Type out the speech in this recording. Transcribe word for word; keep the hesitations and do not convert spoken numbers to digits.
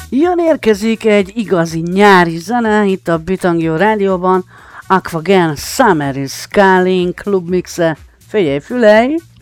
Jön érkezik egy igazi nyári zene itt a Bitangio Rádióban, Aquagen Summer is Calling klubmixe. Figyelj, fülej!